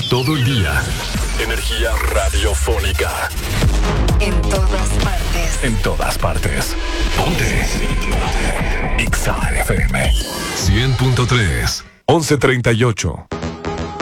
Todo el día. Energía radiofónica. En todas partes. En todas partes. Ponte. Exa FM 100.3 11:38.